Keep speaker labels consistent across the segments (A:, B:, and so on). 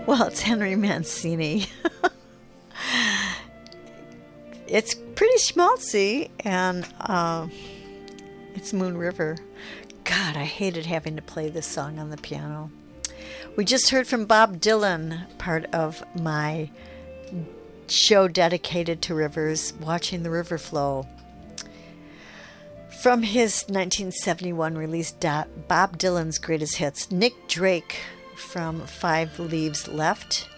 A: Well, it's Henry Mancini. It's pretty schmaltzy, and it's Moon River. God, I hated having to play this song on the piano. We just heard from Bob Dylan, part of my show dedicated to rivers, Watching the River Flow. From his 1971 release, Bob Dylan's Greatest Hits, Nick Drake from Five Leaves Left.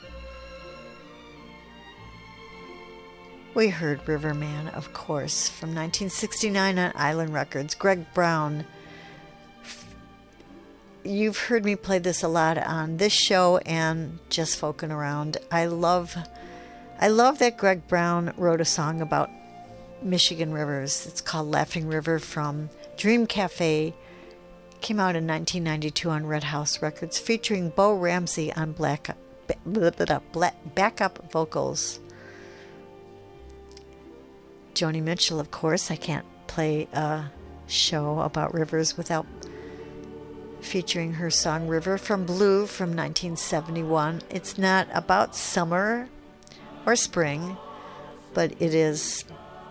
A: We heard Riverman, of course, from 1969 on Island Records. Greg Brown. You've heard me play this a lot on this show and Just Folkin' Around. I love that Greg Brown wrote a song about Michigan rivers. It's called Laughing River from Dream Cafe. Came out in 1992 on Red House Records, featuring Bo Ramsey on backup vocals. Joni Mitchell, of course. I can't play a show about rivers without featuring her song River from Blue from 1971. It's not about summer or spring, but it is,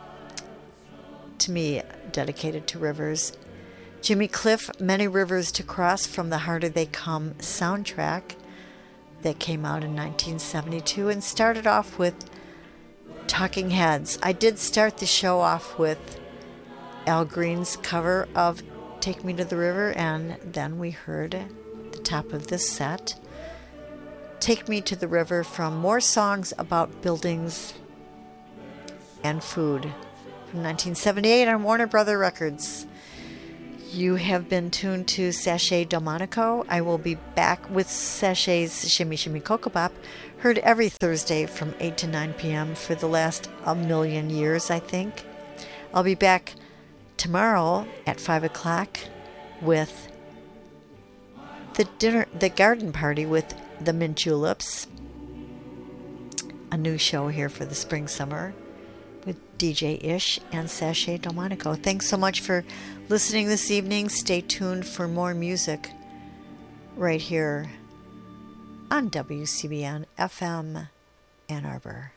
A: to me, dedicated to rivers. Jimmy Cliff, Many Rivers to Cross from the Harder They Come soundtrack that came out in 1972, and started off with Talking Heads. I did start the show off with Al Green's cover of Take Me to the River, and then we heard the top of this set, Take Me to the River, from more songs about buildings and food from 1978 on Warner Brother Records. You have been tuned to Sachet Delmonico. I will be back with Sachet's Shimmy Shimmy Cocoa Pop, heard every Thursday from 8 to 9 p.m. for the last 1,000,000 years, I think. I'll be back tomorrow at 5 o'clock with the garden party with the Mint Juleps, a new show here for the spring summer with DJ Ish and Sachet Delmonico. Thanks so much for listening this evening. Stay tuned for more music right here on WCBN FM Ann Arbor.